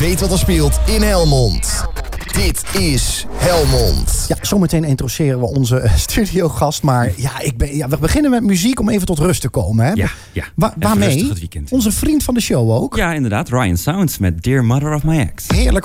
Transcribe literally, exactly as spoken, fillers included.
weet wat er speelt in Helmond. Dit is Helmond. Ja, zometeen introduceren we onze uh, studiogast. Maar ja, ik ben, ja, we beginnen met muziek om even tot rust te komen. Hè? Ja, ja. Wa- waarmee? Het weekend. Onze vriend van de show ook. Ja, inderdaad. Ryan Sounds met Dear Mother of My Ex. Heerlijk.